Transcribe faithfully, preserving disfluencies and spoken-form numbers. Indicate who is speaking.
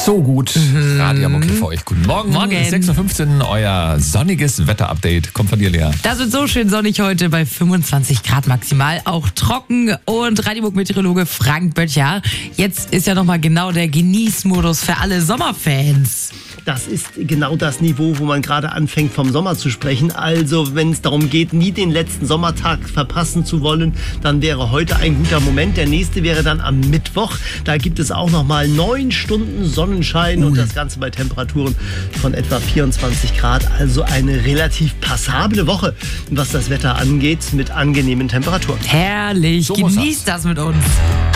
Speaker 1: so gut. Mhm. Radio Mucki für euch. Guten Morgen.
Speaker 2: Morgen.
Speaker 1: sechs Uhr fünfzehn, euer sonniges Wetter-Update. Kommt von dir, Lea.
Speaker 2: Das wird so schön sonnig heute bei fünfundzwanzig Grad maximal. Auch trocken. Und Radio Muck-Meteorologe Frank Böttcher. Jetzt ist ja nochmal genau der Genießmodus für alle Sommerfans.
Speaker 3: Das ist genau das Niveau, wo man gerade anfängt, vom Sommer zu sprechen. Also, wenn es darum geht, nie den letzten Sommertag verpassen zu wollen, dann wäre heute ein guter Moment. Der nächste wäre dann am Mittwoch. Da gibt es auch noch mal neun Stunden Sonnenschein und das Ganze bei Temperaturen von etwa vierundzwanzig Grad. Also eine relativ passable Woche, was das Wetter angeht, mit angenehmen Temperaturen.
Speaker 2: Herrlich.
Speaker 1: So muss
Speaker 2: Genießt das mit uns.